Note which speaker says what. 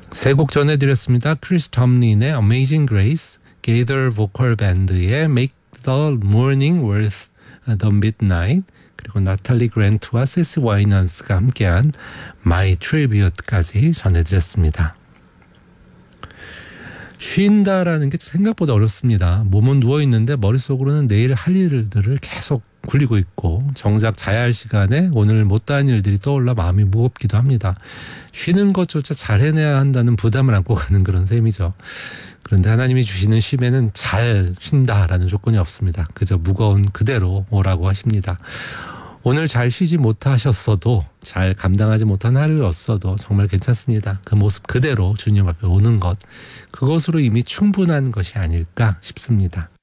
Speaker 1: 세 곡 전해드렸습니다. 크리스 톰린의 Amazing Grace, 게이더 보컬 밴드의 Make the Morning Worth the Midnight, 그리고 나탈리 그랜트와 세시 와이넌스가 함께한 My Tribute까지 전해드렸습니다. 쉰다라는 게 생각보다 어렵습니다. 몸은 누워있는데 머릿속으로는 내일 할 일들을 계속 굴리고 있고 정작 자야 할 시간에 오늘 못다한 일들이 떠올라 마음이 무겁기도 합니다. 쉬는 것조차 잘 해내야 한다는 부담을 안고 가는 그런 셈이죠. 그런데 하나님이 주시는 쉼에는 잘 쉰다라는 조건이 없습니다. 그저 무거운 그대로 오라고 하십니다. 오늘 잘 쉬지 못하셨어도 잘 감당하지 못한 하루였어도 정말 괜찮습니다. 그 모습 그대로 주님 앞에 오는 것, 그것으로 이미 충분한 것이 아닐까 싶습니다.